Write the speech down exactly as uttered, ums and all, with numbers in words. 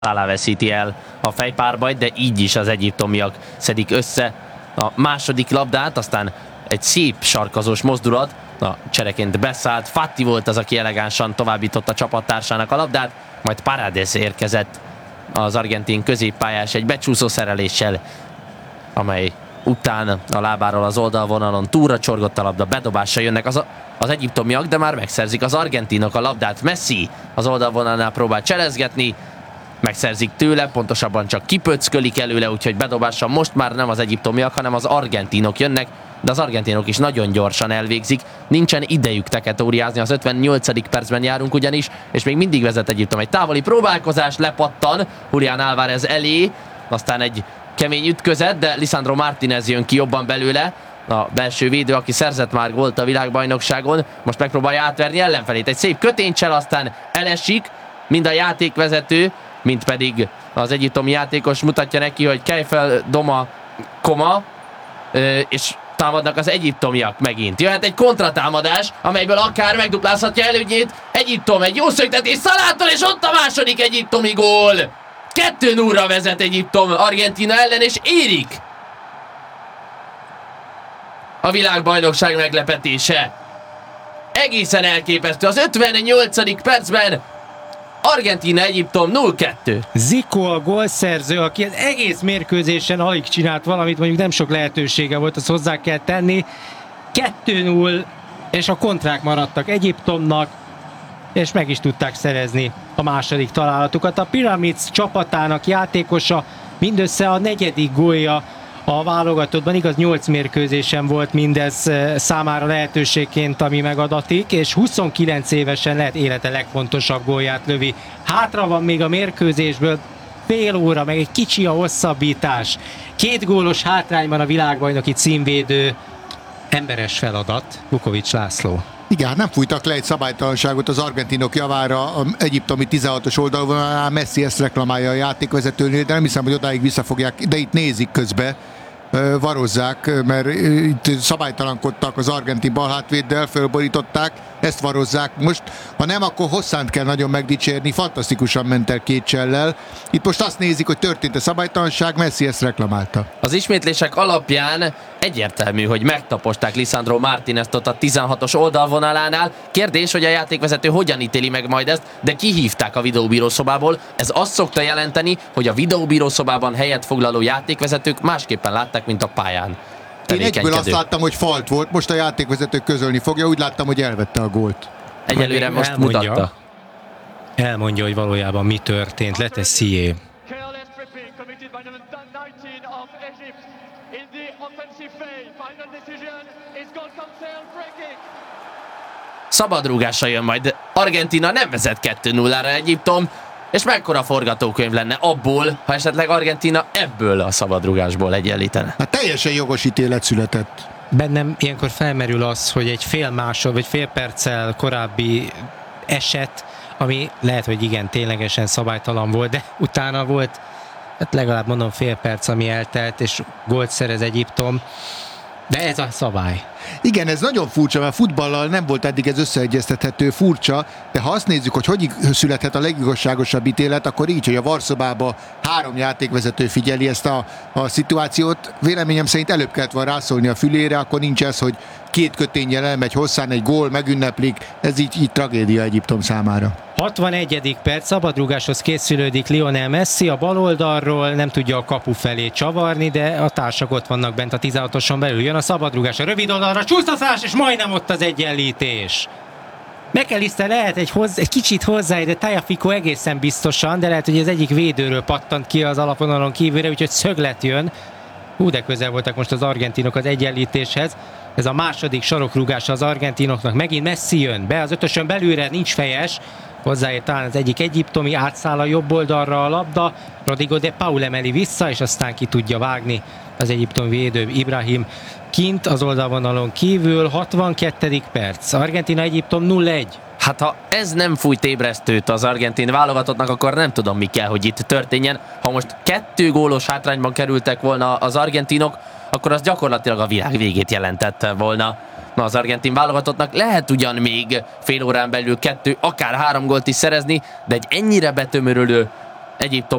Salah veszíti el a fejpárbajt, de így is az egyiptomiak szedik össze a második labdát, aztán egy szép sarkazós mozdulat, a csereként beszállt, Fati volt az, aki elegánsan továbbította csapattársának a labdát, majd Paredes érkezett az argentin középpályás egy becsúszó szereléssel, amely után a lábáról az oldalvonalon túlra csorgott a labda, bedobásra jönnek az, a, az egyiptomiak, de már megszerzik az argentinok a labdát. Messi az oldalvonalnál próbál cselezgetni, megszerzik tőle, pontosabban csak kipöckölik előle, úgyhogy bedobásra most már nem az egyiptomiak, hanem az argentinok jönnek, de az argentinok is nagyon gyorsan elvégzik, nincsen idejük teketóriázni, az ötvennyolcadik percben járunk ugyanis, és még mindig vezet Egyiptom. Egy távoli próbálkozás, lepattan Julián Álvarez elé, aztán egy kemény ütközet, de Lisandro Martínez jön ki jobban belőle, a belső védő, aki szerzett már gólt a világbajnokságon, most megpróbálja átverni ellenfelét. Egy szép köténycsel, aztán elesik, mind a játékvezető, mint pedig az egyiptomi játékos mutatja neki, hogy kelj fel, Doma, koma, és támadnak az egyiptomiak megint. Jöhet egy kontratámadás, amelyből akár megduplázhatja elődjét Egyiptom. Egy jó szöktetés Salától, és ott a második egyiptomi gól! kettő nullra vezet Egyiptom Argentína ellen, és érik a világbajnokság meglepetése. Egészen elképesztő. Az ötvennyolcadik percben Argentína-Egyiptom nulla kettő. Zico a gólszerző, aki az egész mérkőzésen alig csinált valamit, mondjuk nem sok lehetősége volt, azt hozzá kell tenni. kettő null, és a kontrák maradtak Egyiptomnak, és meg is tudták szerezni a második találatukat. A Pyramids csapatának játékosa mindössze a negyedik gólja a válogatottban, igaz nyolc mérkőzésen volt mindez számára lehetőségként, ami megadatik, és huszonkilenc évesen lehet élete legfontosabb gólját lövi. Hátra van még a mérkőzésből fél óra, meg egy kicsi a hosszabbítás. Két gólos hátrányban a világbajnoki címvédő. Emberes feladat, Vukovics László. Igen, nem fújtak le egy szabálytalanságot az argentinok javára az egyiptomi tizenhatos oldalvonalánál. Messi ezt reklamálja a játékvezetőnél, de nem hiszem, hogy odáig visszafogják, de itt nézik közbe, varozzák, mert itt szabálytalankodtak az argentin balhátvéddel, fölborították, ezt varozzák. Most, ha nem, akkor Hosszánt kell nagyon megdicsérni, fantasztikusan ment el két csellel. Itt most azt nézik, hogy történt a szabálytalanság, Messi ezt reklamálta. Az ismétlések alapján egyértelmű, hogy megtaposták Lisandro Martínezt ott a tizenhatos oldalvonalánál. Kérdés, hogy a játékvezető hogyan ítéli meg majd ezt, de kihívták a videóbírószobából. Ez azt szokta jelenteni, hogy a videóbírószobában helyet foglaló játékvezetők másképpen látták, mint a pályán. Én egyből azt láttam, hogy falt volt, most a játékvezető közölni fogja, úgy láttam, hogy elvette a gólt. Egyelőre most elmondja, mutatta. Elmondja, hogy valójában mi történt, Letessier. Szabadrúgásra jön majd. Argentína nem vezet kettő nullára Egyiptom, és mekkora forgatókönyv lenne abból, ha esetleg Argentína ebből a szabadrugásból egyenlítene. Hát teljesen jogos ítélet született. Bennem ilyenkor felmerül az, hogy egy fél másod, vagy fél perccel korábbi eset, ami lehet, hogy igen, ténylegesen szabálytalan volt, de utána volt, hát legalább mondom fél perc, ami eltelt, és gólt szerez Egyiptom. De ez a szabály. Igen, ez nagyon furcsa, mert futballal nem volt eddig ez összeegyeztethető, furcsa, de ha azt nézzük, hogy hogy születhet a legigazságosabb ítélet, akkor így, hogy a varszobába három játékvezető figyeli ezt a, a szituációt. Véleményem szerint előbb kellett volna rászólni a fülére, akkor nincs ez, hogy két köténnyel elmegy hosszán, egy gól, megünneplik. Ez így, így tragédia Egyiptom számára. hatvanegyedik perc, szabadrúgáshoz készülődik Lionel Messi a bal oldalról, nem tudja a kapu felé csavarni, de a társak ott vannak bent a tizenhatoson belül. Jön a szabadrúgás a rövid oldalra, csúsztatás, és majdnem ott az egyenlítés. McAllister lehet egy, hozz, egy kicsit hozzáér, de Tagliafico egészen biztosan, de lehet, hogy az egyik védőről pattant ki az alapvonalon kívülre, úgyhogy szöglet jön. Hú, de közel voltak most az argentinok az egyenlítéshez. Ez a második sarokrúgása az argentinoknak. Megint Messi jön be, az ötösön belülre nincs fejes. Hozzáér talán az egyik egyiptomi, átszáll a jobb oldalra a labda. Rodrigo de Paul emeli vissza, és aztán ki tudja vágni az egyiptom védő Ibrahim kint az oldalvonalon kívül. hatvankettedik perc. Argentína-Egyiptom nulla egy. Hát ha ez nem fújt ébresztőt az argentin válogatottnak, akkor nem tudom, mi kell, hogy itt történjen. Ha most kettő gólos hátrányban kerültek volna az argentinok, akkor az gyakorlatilag a világ végét jelentette volna az argentin válogatottnak. Lehet ugyan még fél órán belül kettő, akár három gólt is szerezni, de egy ennyire betömörülő Egyiptom